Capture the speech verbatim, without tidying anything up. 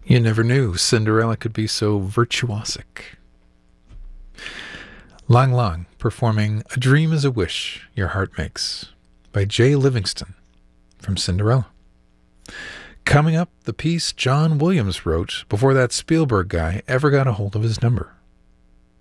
You never knew Cinderella could be so virtuosic. Lang Lang performing A Dream is a Wish Your Heart Makes by Jay Livingston from Cinderella. Coming up, the piece John Williams wrote before that Spielberg guy ever got a hold of his number.